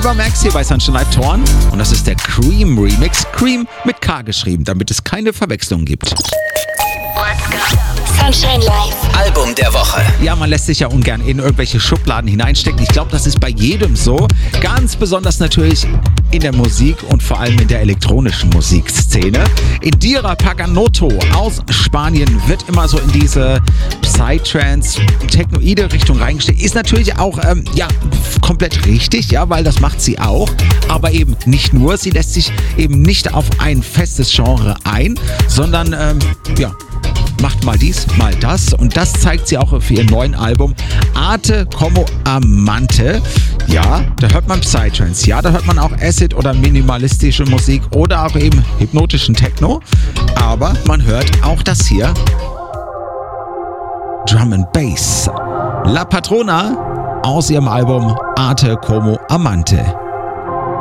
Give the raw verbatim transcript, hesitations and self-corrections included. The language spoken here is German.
Ava Max hier bei Sunshine Live Torn. Und das ist der Cream Remix. Cream mit K geschrieben, damit es keine Verwechslung gibt. Sunshine Live. Album der Woche. Ja, man lässt sich ja ungern in irgendwelche Schubladen hineinstecken. Ich glaube, das ist bei jedem so. Ganz besonders natürlich in der Musik und vor allem in der elektronischen Musikszene. Indira Paganoto aus Spanien wird immer so in diese Psytrance, technoide Richtung reingesteckt. Ist natürlich auch, ähm, ja, komplett richtig, ja, weil das macht sie auch. Aber eben nicht nur. Sie lässt sich eben nicht auf ein festes Genre ein, sondern, ähm, ja, macht mal dies, mal das. Und das zeigt sie auch für ihr neuen Album Arte como Amante. Ja, da hört man Psytrance. Ja, da hört man auch Acid oder minimalistische Musik oder auch eben hypnotischen Techno. Aber man hört auch das hier. Drum and Bass. La Patrona aus ihrem Album Arte como Amante.